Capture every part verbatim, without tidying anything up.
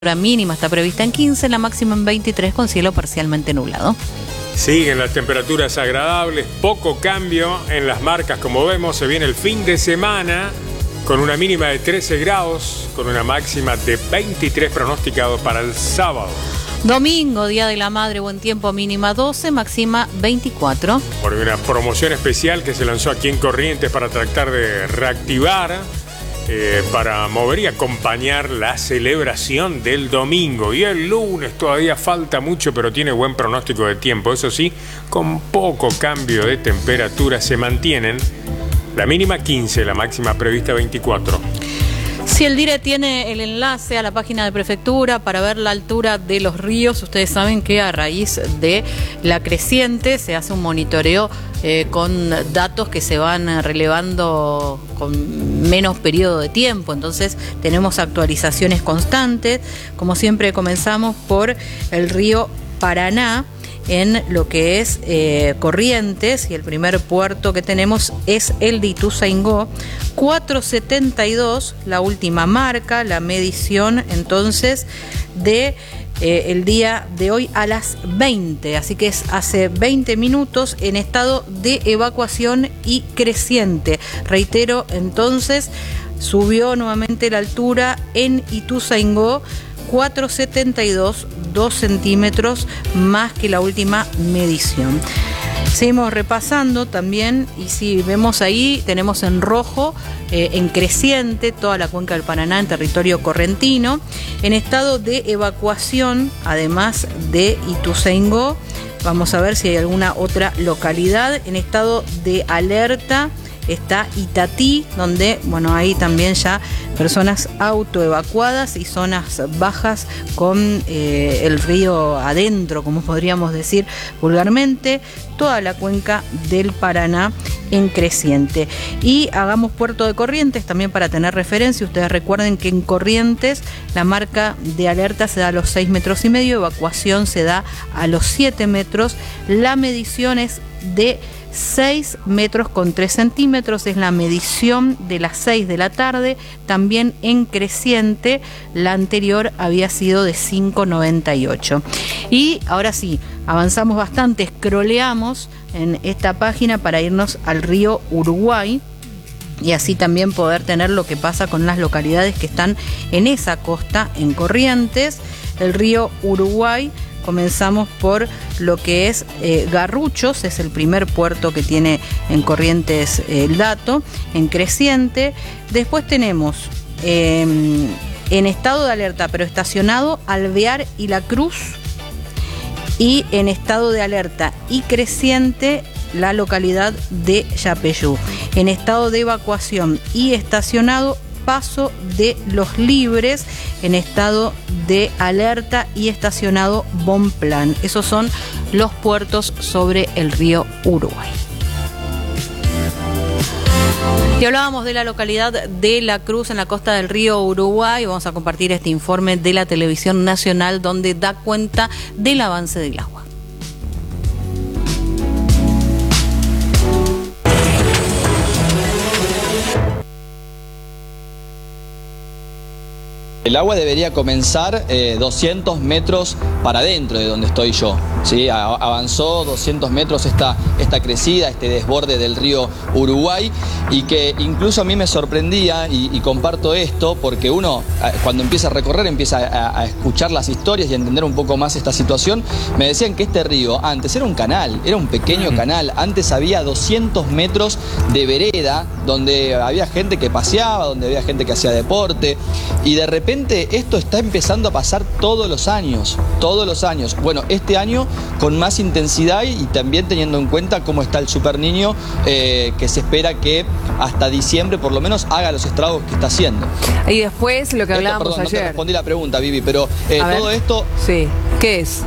La mínima está prevista en quince, la máxima en veintitrés con cielo parcialmente nublado. Siguen las temperaturas agradables, poco cambio en las marcas, como vemos. Se viene el fin de semana con una mínima de trece grados, con una máxima de veintitrés pronosticado para el sábado. Domingo, Día de la Madre, buen tiempo, mínima doce, máxima veinticuatro. Por una promoción especial que se lanzó aquí en Corrientes para tratar de reactivar, eh, para mover y acompañar la celebración del domingo. Y el lunes todavía falta mucho, pero tiene buen pronóstico de tiempo. Eso sí, con poco cambio de temperatura se mantienen. La mínima quince, la máxima prevista veinticuatro. Si el Dire tiene el enlace a la página de prefectura para ver la altura de los ríos, ustedes saben que a raíz de la creciente se hace un monitoreo eh, con datos que se van relevando con menos periodo de tiempo, entonces tenemos actualizaciones constantes. Como siempre comenzamos por el río Paraná, en lo que es eh, Corrientes, y el primer puerto que tenemos es el de Ituzaingó, cuatro setenta y dos, la última marca, la medición entonces de eh, el día de hoy a las veinte, así que es hace veinte minutos, en estado de evacuación y creciente. Reitero, entonces subió nuevamente la altura en Ituzaingó, cuatro setenta y dos, dos centímetros más que la última medición. Seguimos repasando también, y si vemos ahí, tenemos en rojo, eh, en creciente, toda la cuenca del Paraná en territorio correntino, en estado de evacuación, además de Ituzaingó. Vamos a ver si hay alguna otra localidad en estado de alerta. Está Itatí, donde, bueno, ahí también ya personas autoevacuadas y zonas bajas con eh, el río adentro, como podríamos decir vulgarmente, toda la cuenca del Paraná en creciente. Y hagamos Puerto de Corrientes también para tener referencia. Ustedes recuerden que en Corrientes la marca de alerta se da a los seis metros y medio, evacuación se da a los siete metros, la medición es de seis metros con tres centímetros, es la medición de las seis de la tarde, también en creciente. La anterior había sido de cinco noventa y ocho. Y ahora sí, avanzamos bastante, scrolleamos en esta página para irnos al río Uruguay y así también poder tener lo que pasa con las localidades que están en esa costa, en Corrientes. El río Uruguay, comenzamos por lo que es eh, Garruchos, es el primer puerto que tiene en Corrientes eh, el dato, en creciente. Después tenemos eh, en estado de alerta, pero estacionado, Alvear y La Cruz. Y en estado de alerta y creciente, la localidad de Yapeyú. En estado de evacuación y estacionado, Paso de los Libres. En estado de alerta y estacionado, Bonplan. Esos son los puertos sobre el río Uruguay. Y hablábamos de la localidad de La Cruz en la costa del río Uruguay. Vamos a compartir este informe de la televisión nacional donde da cuenta del avance del agua. El agua debería comenzar eh, doscientos metros para adentro de donde estoy yo, ¿sí? Avanzó doscientos metros esta, esta crecida, este desborde del río Uruguay, y que incluso a mí me sorprendía, y, y comparto esto, porque uno cuando empieza a recorrer empieza a, a escuchar las historias y a entender un poco más esta situación. Me decían que este río antes era un canal, era un pequeño canal, antes había doscientos metros de vereda, donde había gente que paseaba, donde había gente que hacía deporte, y de repente esto está empezando a pasar todos los años, todos los años. Bueno, este año con más intensidad y también teniendo en cuenta cómo está el Super Niño, eh, que se espera que hasta diciembre por lo menos haga los estragos que está haciendo. Y después lo que hablábamos esto, perdón, ayer. No te respondí la pregunta, Vivi, pero eh, todo ver. esto... Sí, ¿qué es?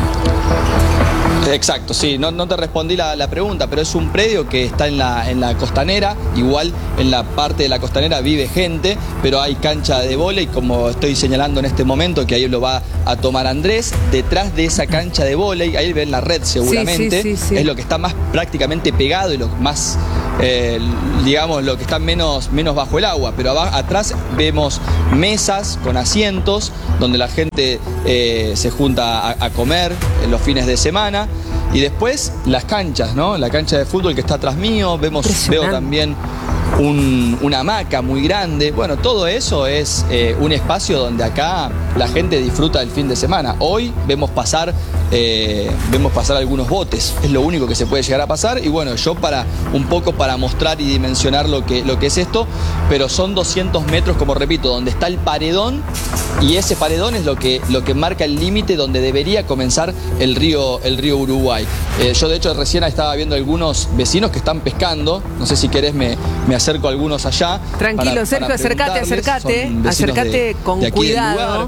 Exacto, sí, no, no te respondí la, la pregunta, pero es un predio que está en la, en la costanera. Igual en la parte de la costanera vive gente, pero hay cancha de vóley, como estoy señalando en este momento, que ahí lo va a tomar Andrés. Detrás de esa cancha de vóley, ahí ven la red seguramente, sí, sí, sí, sí. Es lo que está más prácticamente pegado y lo más eh, digamos, lo que está menos, menos bajo el agua, pero abajo, atrás vemos mesas con asientos donde la gente eh, se junta a, a comer en los fines de semana. Y después las canchas, ¿no? La cancha de fútbol que está atrás mío, vemos, veo también un, una hamaca muy grande. Bueno, todo eso es eh, un espacio donde acá la gente disfruta del fin de semana. Hoy vemos pasar, eh, vemos pasar algunos botes, es lo único que se puede llegar a pasar. Y bueno, yo para un poco para mostrar y dimensionar lo que, lo que es esto, pero son doscientos metros, como repito, donde está el paredón, y ese paredón es lo que, lo que marca el límite donde debería comenzar el río, el río Uruguay. Eh, yo de hecho recién estaba viendo algunos vecinos que están pescando, no sé si querés me, me acerco a algunos allá. Tranquilo, para, Sergio, para acércate, acércate, acércate de, con de cuidado.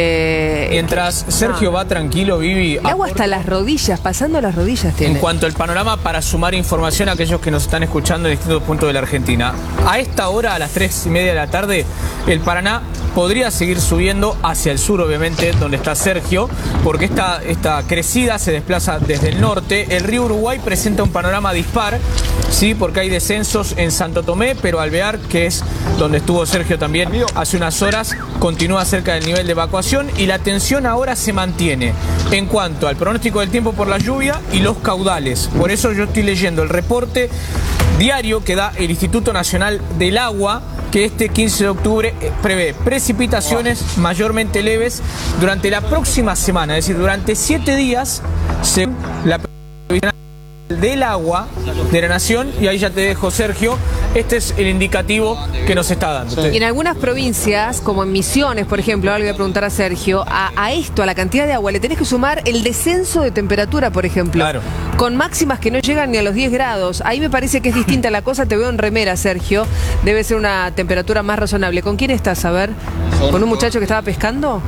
Eh, Mientras Sergio ah. va tranquilo, Vivi. El agua hasta las rodillas, pasando las rodillas tiene. En cuanto al panorama, para sumar información a aquellos que nos están escuchando en distintos puntos de la Argentina, a esta hora, a las tres y media de la tarde, el Paraná podría seguir subiendo hacia el sur, obviamente, donde está Sergio, porque esta, esta crecida se desplaza desde el norte. El río Uruguay presenta un panorama dispar, sí, porque hay descensos en Santo Tomé, pero Alvear, que es donde estuvo Sergio también hace unas horas, continúa cerca del nivel de evacuación, y la tensión ahora se mantiene en cuanto al pronóstico del tiempo por la lluvia y los caudales. Por eso yo estoy leyendo el reporte diario que da el Instituto Nacional del Agua, que este quince de octubre prevé precipitaciones mayormente leves durante la próxima semana, es decir, durante siete días, según la previsión del agua de la Nación. Y ahí ya te dejo, Sergio, este es el indicativo que nos está dando. Sí. Y en algunas provincias, como en Misiones, por ejemplo, ahora le voy a preguntar a Sergio, a, a esto, a la cantidad de agua, le tenés que sumar el descenso de temperatura, por ejemplo. Claro. Con máximas que no llegan ni a los diez grados. Ahí me parece que es distinta la cosa. Te veo en remera, Sergio. Debe ser una temperatura más razonable. ¿Con quién estás, a ver? ¿Con un muchacho que estaba pescando?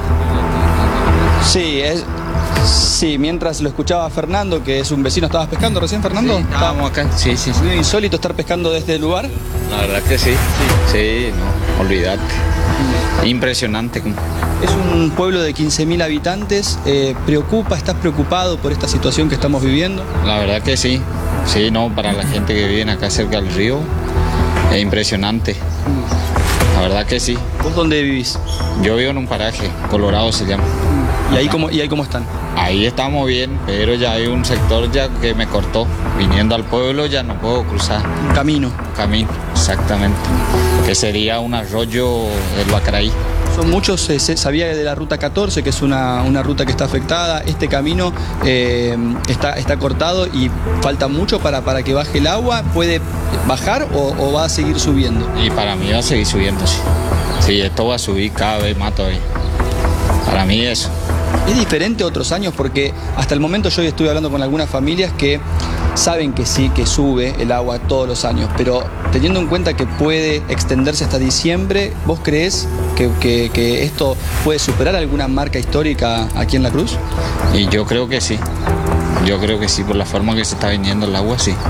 Sí, es... Sí, mientras lo escuchaba Fernando, que es un vecino. ¿Estabas pescando recién, Fernando? Sí, estábamos acá, sí, sí, sí. ¿Es insólito estar pescando desde este lugar? La verdad que sí, sí, sí, no, olvídate. Impresionante. Es un pueblo de quince mil habitantes. Eh, ¿Preocupa, estás preocupado por esta situación que estamos viviendo? La verdad que sí, sí, no, para la gente que vive acá cerca del río, es impresionante. La verdad que sí. ¿Vos dónde vivís? Yo vivo en un paraje, Colorado se llama. ¿Y ahí cómo, y ahí cómo están? Ahí estamos bien, pero ya hay un sector ya que me cortó. Viniendo al pueblo ya no puedo cruzar. Un camino. Camino, exactamente. Que sería un arroyo del Bacaraí. Son muchos, eh, se sabía de la ruta catorce, que es una, una ruta que está afectada. Este camino eh, está, está cortado y falta mucho para, para que baje el agua. ¿Puede bajar o, o va a seguir subiendo? Y para mí va a seguir subiendo, sí. Sí, esto va a subir cada vez más todavía. Para mí eso. Es diferente a otros años porque hasta el momento yo estuve hablando con algunas familias que saben que sí, que sube el agua todos los años, pero teniendo en cuenta que puede extenderse hasta diciembre, ¿vos creés que, que, que esto puede superar alguna marca histórica aquí en La Cruz? Y yo creo que sí, yo creo que sí, por la forma que se está viniendo el agua, sí.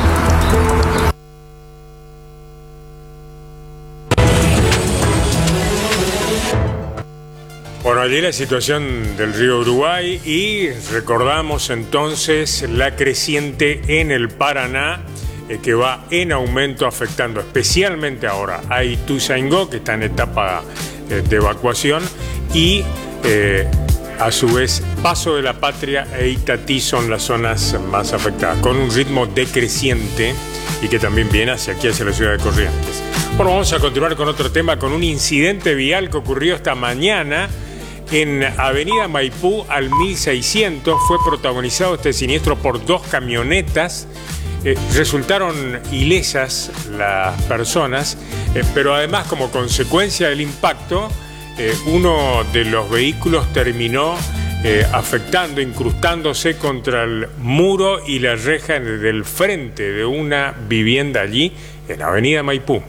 Bueno, allí la situación del río Uruguay, y recordamos entonces la creciente en el Paraná, eh, que va en aumento, afectando especialmente ahora a Ituzaingó, que está en etapa eh, de evacuación, y eh, a su vez Paso de la Patria e Itatí son las zonas más afectadas, con un ritmo decreciente y que también viene hacia aquí, hacia la ciudad de Corrientes. Bueno, vamos a continuar con otro tema, con un incidente vial que ocurrió esta mañana en Avenida Maipú al mil seiscientos. Fue protagonizado este siniestro por dos camionetas. Eh, resultaron ilesas las personas, eh, pero además, como consecuencia del impacto, eh, uno de los vehículos terminó eh, afectando, incrustándose contra el muro y la reja del frente de una vivienda allí en Avenida Maipú.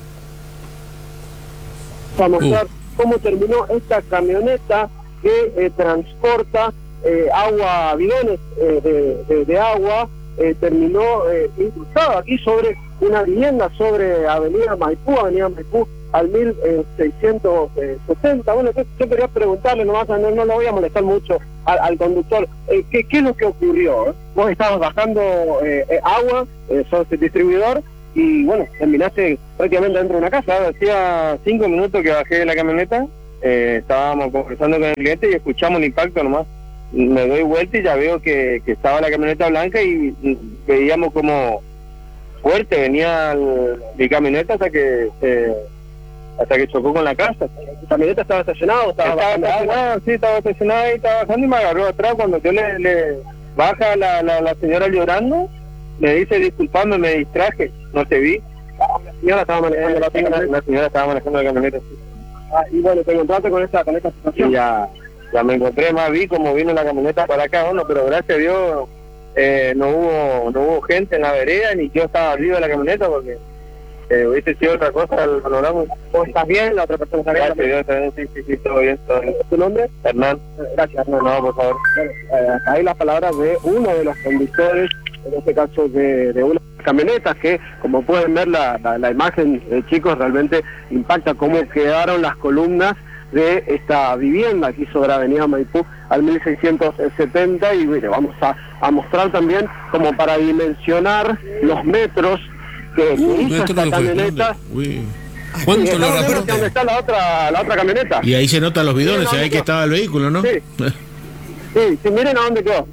Vamos a ver cómo terminó esta camioneta que eh, transporta eh, agua, bidones eh, de, de, de agua, eh, terminó eh, incrustada aquí sobre una vivienda, sobre Avenida Maipú, Avenida Maipú al mil seiscientos setenta. Bueno, yo, yo quería preguntarle nomás, no, no lo voy a molestar mucho al, al conductor, eh, ¿qué, ¿qué es lo que ocurrió? Vos estabas bajando eh, eh, agua, eh, sos el distribuidor, y bueno, terminaste prácticamente dentro de una casa. Hacía cinco minutos que bajé de la camioneta, eh, estábamos conversando con el cliente y escuchamos un impacto nomás. Me doy vuelta y ya veo que, que estaba la camioneta blanca y, y veíamos como fuerte venía el, mi camioneta hasta que eh, hasta que chocó con la casa. ¿Tu camioneta estaba estacionada o estaba, estaba estacionada? Sí, estaba estacionada y estaba bajando y me agarró atrás. Cuando yo le, le baja la, la, la señora llorando, me dice, disculpame, me distraje, no te vi. La señora estaba manejando la camioneta. La señora estaba manejando la camioneta, sí. Ah, y bueno, te encontraste con esta, con esta situación. Y ya, ya me encontré, más vi como vino la camioneta para acá, bueno, pero gracias a Dios eh, no hubo no hubo gente en la vereda, ni yo estaba arriba de la camioneta porque eh, hubiese sido otra cosa el panorama. ¿Vos estás bien? ¿La otra persona está bien? Gracias a Dios, está bien, sí, sí, sí, todo bien, todo bien. ¿Tu nombre? Hernán. Gracias, Hernán. No, por favor. Bueno, eh, ahí las palabras de uno de los conductores, en este caso de, de una camioneta que, como pueden ver la, la, la imagen, eh, chicos, realmente impacta cómo quedaron las columnas de esta vivienda aquí sobre Avenida Maipú al mil seiscientos setenta, y mire, vamos a, a mostrar también como para dimensionar los metros que Uh, hizo esta camioneta. Uy. ¿Cuánto Sí, lo estamos viendo raperte? dónde está la otra, la otra camioneta. Y ahí se notan los bidones, Miren se ve dónde que quedó. estaba el vehículo, ¿no? Sí. Sí, sí, miren a dónde quedó.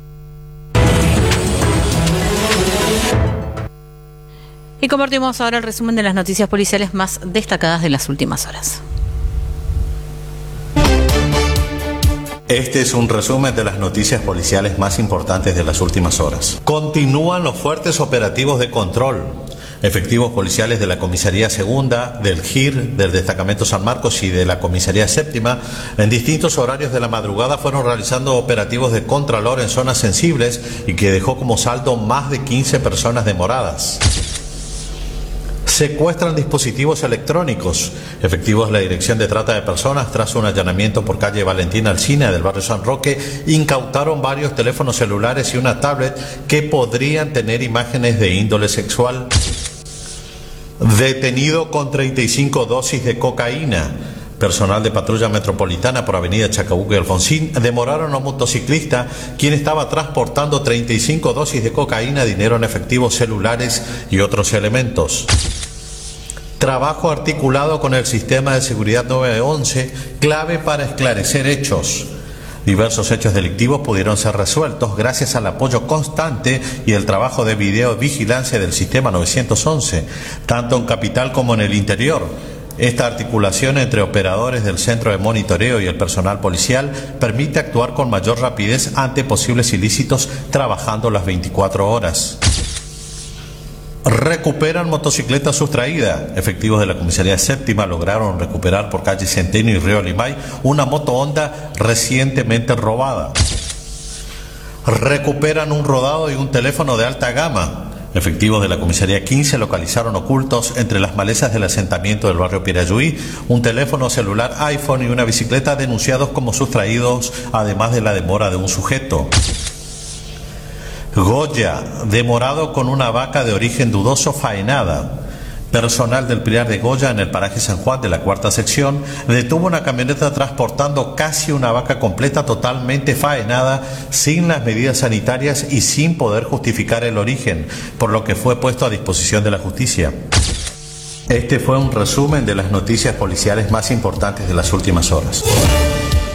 Y compartimos ahora el resumen de las noticias policiales más destacadas de las últimas horas. Este es un resumen de las noticias policiales más importantes de las últimas horas. Continúan los fuertes operativos de control. Efectivos policiales de la Comisaría Segunda, del G I R, del Destacamento San Marcos y de la Comisaría Séptima, en distintos horarios de la madrugada fueron realizando operativos de contralor en zonas sensibles y que dejó como saldo más de quince personas demoradas. Secuestran dispositivos electrónicos. Efectivos de la Dirección de Trata de Personas, tras un allanamiento por calle Valentín Alsina del barrio San Roque, incautaron varios teléfonos celulares y una tablet que podrían tener imágenes de índole sexual. Detenido con treinta y cinco dosis de cocaína. Personal de patrulla metropolitana por avenida Chacabuco y Alfonsín demoraron a un motociclista quien estaba transportando treinta y cinco dosis de cocaína, dinero en efectivo, celulares y otros elementos. Trabajo articulado con el sistema de seguridad nueve once, clave para esclarecer hechos. Diversos hechos delictivos pudieron ser resueltos gracias al apoyo constante y el trabajo de videovigilancia del sistema novecientos once, tanto en capital como en el interior. Esta articulación entre operadores del centro de monitoreo y el personal policial permite actuar con mayor rapidez ante posibles ilícitos, trabajando las veinticuatro horas. Recuperan motocicleta sustraída. Efectivos de la Comisaría Séptima lograron recuperar por calle Centenio y Río Limay una moto Honda recientemente robada. Recuperan un rodado y un teléfono de alta gama. Efectivos de la Comisaría quince localizaron ocultos entre las malezas del asentamiento del barrio Pirayuí un teléfono celular iPhone y una bicicleta, denunciados como sustraídos, además de la demora de un sujeto. Goya, demorado con una vaca de origen dudoso faenada. Personal del Pilar de Goya, en el paraje San Juan de la cuarta sección, detuvo una camioneta transportando casi una vaca completa totalmente faenada, sin las medidas sanitarias y sin poder justificar el origen, por lo que fue puesto a disposición de la justicia. Este fue un resumen de las noticias policiales más importantes de las últimas horas.